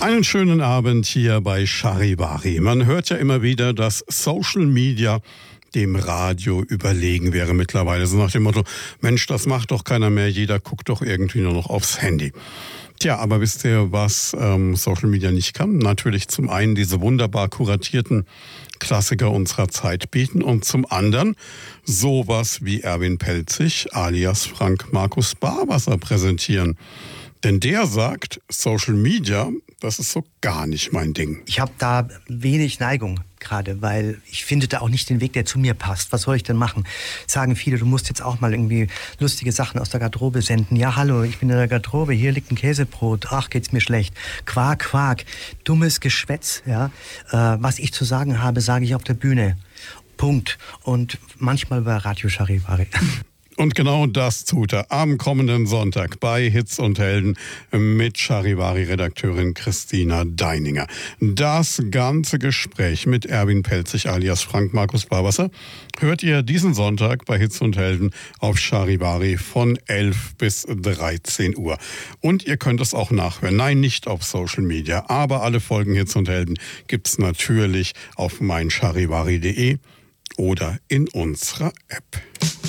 Einen schönen Abend hier bei Charivari. Man hört ja immer wieder, dass Social Media dem Radio überlegen wäre mittlerweile. So nach dem Motto, Mensch, das macht doch keiner mehr, jeder guckt doch irgendwie nur noch aufs Handy. Tja, aber wisst ihr, was Social Media nicht kann? Natürlich zum einen diese wunderbar kuratierten Klassiker unserer Zeit bieten und zum anderen sowas wie Erwin Pelzig alias Frank Markus Barbaser präsentieren. Denn der sagt, Social Media, das ist so gar nicht mein Ding. Ich habe da wenig Neigung gerade, weil ich finde da auch nicht den Weg, der zu mir passt. Was soll ich denn machen? Sagen viele, du musst jetzt auch mal irgendwie lustige Sachen aus der Garderobe senden. Ja, hallo, ich bin in der Garderobe, hier liegt ein Käsebrot. Ach, geht's mir schlecht. Quark, Quark. Dummes Geschwätz, ja. Was ich zu sagen habe, sage ich auf der Bühne. Punkt. Und manchmal bei Radio Charivari. Und genau das tut er am kommenden Sonntag bei Hits und Helden mit Charivari-Redakteurin Christina Deininger. Das ganze Gespräch mit Erwin Pelzig alias Frank Markus Barbaser hört ihr diesen Sonntag bei Hits und Helden auf Charivari von 11 bis 13 Uhr. Und ihr könnt es auch nachhören. Nein, nicht auf Social Media, aber alle Folgen Hits und Helden gibt's natürlich auf meincharivari.de oder in unserer App.